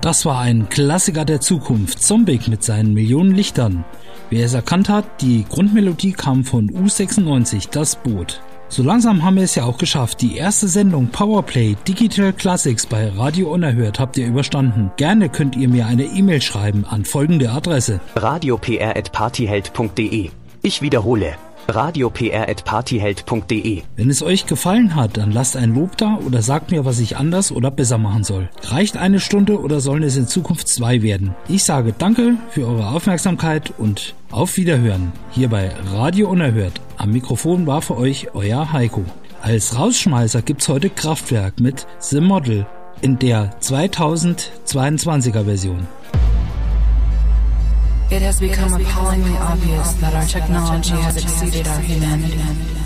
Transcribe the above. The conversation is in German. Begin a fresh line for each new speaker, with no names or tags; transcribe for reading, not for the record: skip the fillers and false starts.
Das war ein Klassiker der Zukunft, Zombig mit seinen Millionen Lichtern. Wer es erkannt hat, die Grundmelodie kam von U96, das Boot. So langsam haben wir es ja auch geschafft. Die erste Sendung Powerplay Digital Classics bei Radio Unerhört habt ihr überstanden. Gerne könnt ihr mir eine E-Mail schreiben an folgende Adresse:
radiopr@partyheld.de. Ich wiederhole: radiopr@partyheld.de.
Wenn es euch gefallen hat, dann lasst ein Lob da oder sagt mir, was ich anders oder besser machen soll. Reicht eine Stunde oder sollen es in Zukunft 2 werden? Ich sage danke für eure Aufmerksamkeit und auf Wiederhören hier bei Radio Unerhört. Am Mikrofon war für euch euer Heiko. Als Rausschmeißer gibt's heute Kraftwerk mit The Model in der 2022er Version.
It has become appallingly obvious that our technology has exceeded our humanity.